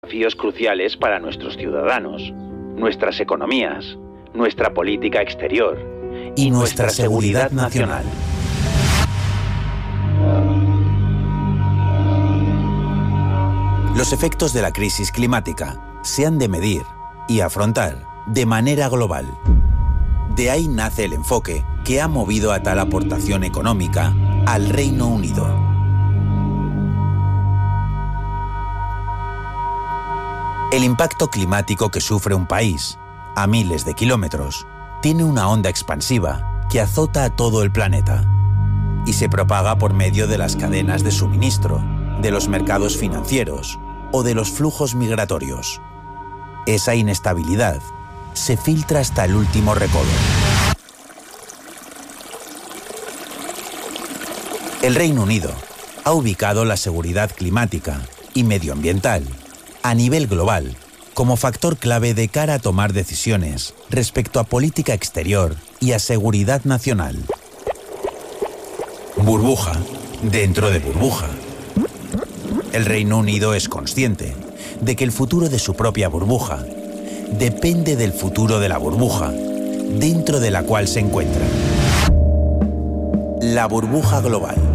desafíos cruciales para nuestros ciudadanos, nuestras economías, nuestra política exterior y nuestra seguridad nacional. Los efectos de la crisis climática se han de medir y afrontar de manera global. De ahí nace el enfoque que ha movido a tal aportación económica al Reino Unido. El impacto climático que sufre un país, a miles de kilómetros, tiene una onda expansiva que azota a todo el planeta y se propaga por medio de las cadenas de suministro, de los mercados financieros o de los flujos migratorios. Esa inestabilidad se filtra hasta el último recodo. El Reino Unido ha ubicado la seguridad climática y medioambiental a nivel global como factor clave de cara a tomar decisiones respecto a política exterior y a seguridad nacional. Burbuja dentro de burbuja. El Reino Unido es consciente de que el futuro de su propia burbuja depende del futuro de la burbuja dentro de la cual se encuentra. La burbuja global.